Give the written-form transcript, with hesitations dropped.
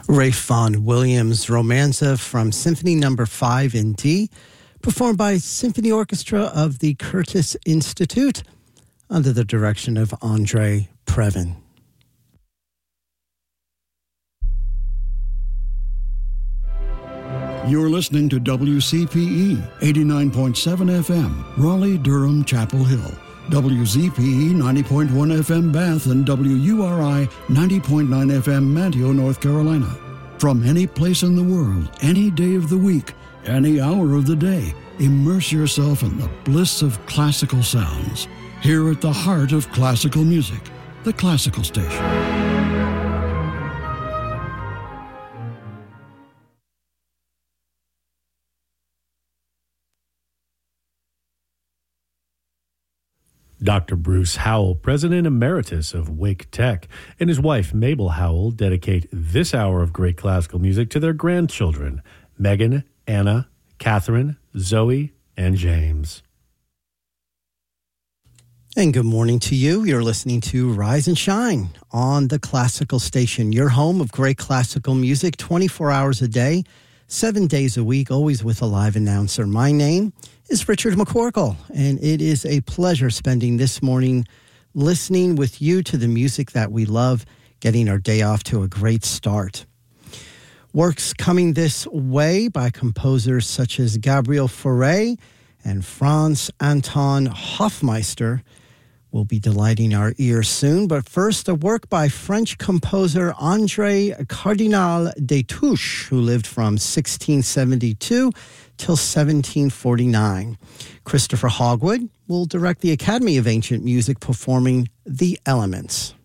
Ralph Vaughan Williams' Romanza from Symphony No. 5 in D, performed by Symphony Orchestra of the Curtis Institute under the direction of Andre Previn. You're listening to WCPE 89.7 FM, Raleigh, Durham, Chapel Hill. WZPE 90.1 FM Bath and WURI 90.9 FM Manteo, North Carolina. From any place in the world, any day of the week, any hour of the day, immerse yourself in the bliss of classical sounds. Here at the heart of classical music, the Classical Station. Dr. Bruce Howell, President Emeritus of Wake Tech, and his wife, Mabel Howell, dedicate this hour of great classical music to their grandchildren, Megan, Anna, Catherine, Zoe, and James. And good morning to you. You're listening to Rise and Shine on the Classical Station, your home of great classical music, 24 hours a day, 7 days a week, always with a live announcer. My name is Richard McCorkle, and it is a pleasure spending this morning listening with you to the music that we love, getting our day off to a great start. Works coming this way by composers such as Gabriel Fauré and Franz Anton Hofmeister will be delighting our ears soon. But first, a work by French composer André Cardinal Destouches, who lived from 1672 till 1749. Christopher Hogwood will direct the Academy of Ancient Music performing The Elements.